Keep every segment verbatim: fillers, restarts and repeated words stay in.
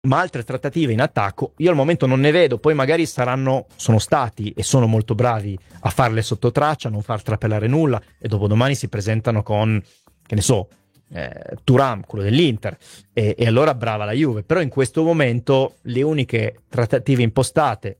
ma altre trattative in attacco io al momento non ne vedo. Poi magari saranno, sono stati e sono molto bravi a farle sotto traccia, a non far trapelare nulla, e dopodomani si presentano con, che ne so, eh, Thuram, quello dell'Inter, e, e allora brava la Juve. Però in questo momento le uniche trattative impostate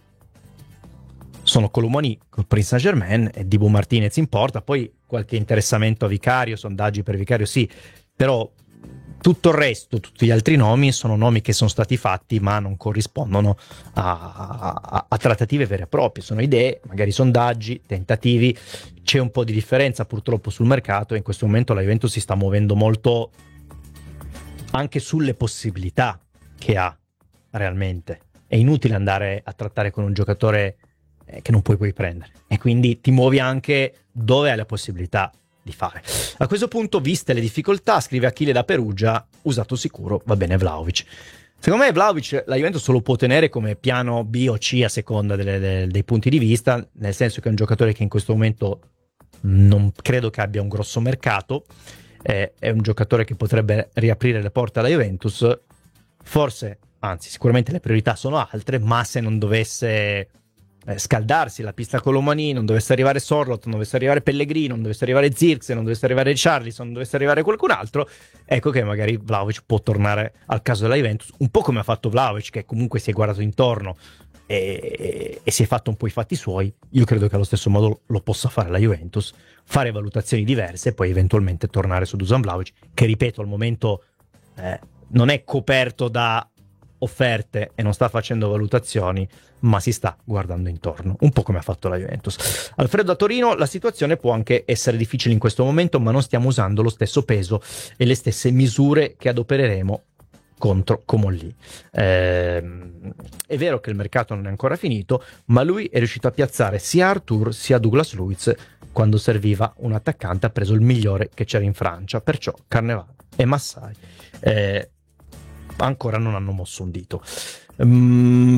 sono Colomani con Paris Saint-Germain e Dibu Martinez in porta, poi qualche interessamento a Vicario, sondaggi per Vicario sì, però tutto il resto, tutti gli altri nomi sono nomi che sono stati fatti ma non corrispondono a, a, a trattative vere e proprie, sono idee, magari sondaggi, tentativi. C'è un po' di differenza purtroppo sul mercato e in questo momento la Juventus si sta muovendo molto anche sulle possibilità che ha realmente. È inutile andare a trattare con un giocatore che non puoi poi prendere, e quindi ti muovi anche dove hai la possibilità di fare. A questo punto, viste le difficoltà, scrive Achille da Perugia, usato sicuro va bene Vlahovic. Secondo me Vlahovic la Juventus lo può tenere come piano B o C a seconda delle, delle, dei punti di vista, nel senso che è un giocatore che in questo momento non credo che abbia un grosso mercato, eh, è un giocatore che potrebbe riaprire le porte alla Juventus, forse, anzi sicuramente le priorità sono altre, ma se non dovesse Eh, scaldarsi la pista Colomani, non dovesse arrivare Sorlot, non dovesse arrivare Pellegrino, non dovesse arrivare Zirkzee, non dovesse arrivare Richarlison, non dovesse arrivare qualcun altro, ecco che magari Vlahovic può tornare al caso della Juventus, un po' come ha fatto Vlahovic, che comunque si è guardato intorno e, e si è fatto un po' i fatti suoi. Io credo che allo stesso modo lo possa fare la Juventus, fare valutazioni diverse e poi eventualmente tornare su Dusan Vlahovic, che ripeto al momento eh, non è coperto da offerte e non sta facendo valutazioni, ma si sta guardando intorno, un po' come ha fatto la Juventus. Alfredo da Torino: la situazione può anche essere difficile in questo momento, ma non stiamo usando lo stesso peso e le stesse misure che adopereremo contro Comolli. Eh, è vero che il mercato non è ancora finito, ma lui è riuscito a piazzare sia Arthur sia Douglas Luiz. Quando serviva un attaccante ha preso il migliore che c'era in Francia, perciò Carnevale e Massai eh, ancora non hanno mosso un dito. Um,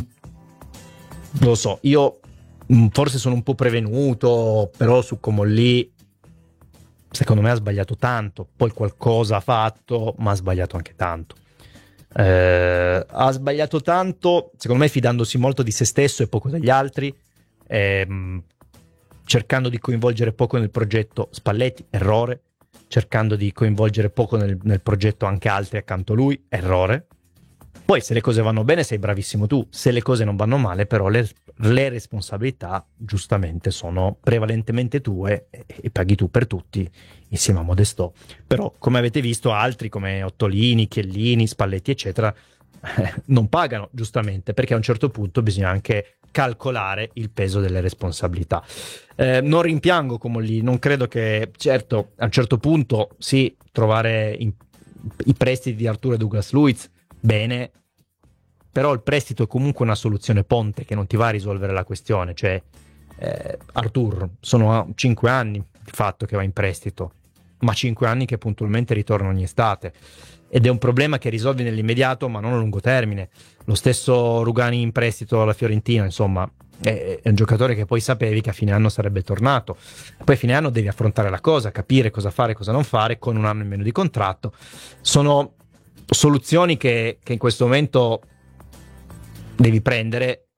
lo so, io forse sono un po' prevenuto, però su Comolli secondo me ha sbagliato tanto, poi qualcosa ha fatto, ma ha sbagliato anche tanto. Eh, ha sbagliato tanto, secondo me, fidandosi molto di se stesso e poco degli altri, ehm, cercando di coinvolgere poco nel progetto Spalletti, errore, cercando di coinvolgere poco nel, nel progetto anche altri accanto a lui, errore. Poi se le cose vanno bene sei bravissimo tu, se le cose non vanno male però le, le responsabilità giustamente sono prevalentemente tue e, e paghi tu per tutti insieme a Modestò. Però come avete visto altri come Ottolini, Chiellini, Spalletti eccetera eh, non pagano giustamente, perché a un certo punto bisogna anche calcolare il peso delle responsabilità. Eh, non rimpiango Comolli, non credo che, certo a un certo punto sì, trovare in, i prestiti di Arturo e Douglas Luiz bene, però il prestito è comunque una soluzione ponte che non ti va a risolvere la questione. Cioè eh, Artur sono cinque anni il fatto che va in prestito, ma cinque anni che puntualmente ritorna ogni estate, ed è un problema che risolvi nell'immediato ma non a lungo termine. Lo stesso Rugani in prestito alla Fiorentina, insomma è, è un giocatore che poi sapevi che a fine anno sarebbe tornato, poi a fine anno devi affrontare la cosa, capire cosa fare, cosa non fare con un anno in meno di contratto. Sono soluzioni che, che in questo momento devi prendere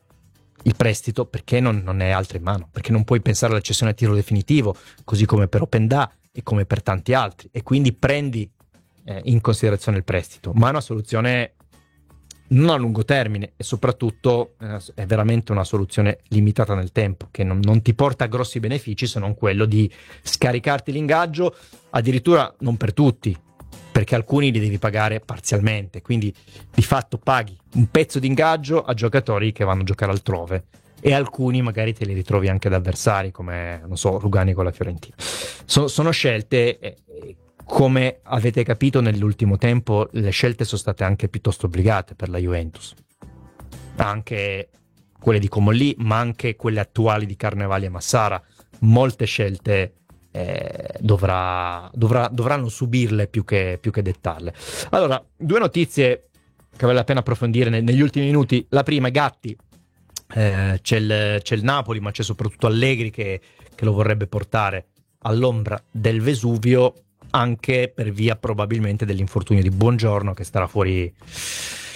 il prestito, perché non, non è altra in mano, perché non puoi pensare alla cessione a titolo definitivo, così come per Openda e come per tanti altri, e quindi prendi eh, in considerazione il prestito, ma è una soluzione non a lungo termine e soprattutto eh, è veramente una soluzione limitata nel tempo, che non, non ti porta a grossi benefici se non quello di scaricarti l'ingaggio, addirittura non per tutti, perché alcuni li devi pagare parzialmente, quindi di fatto paghi un pezzo di ingaggio a giocatori che vanno a giocare altrove, e alcuni magari te li ritrovi anche ad avversari come, non so, Rugani con la Fiorentina. So, sono scelte, eh, come avete capito nell'ultimo tempo, le scelte sono state anche piuttosto obbligate per la Juventus, anche quelle di Comolli, ma anche quelle attuali di Carnevali e Massara. Molte scelte Eh, dovrà, dovrà, dovranno subirle più che, più che dettarle. Allora, due notizie che vale la pena approfondire ne, negli ultimi minuti. La prima è Gatti, eh, c'è, il, c'è il Napoli, ma c'è soprattutto Allegri che, che lo vorrebbe portare all'ombra del Vesuvio, anche per via probabilmente dell'infortunio di Buongiorno, che starà fuori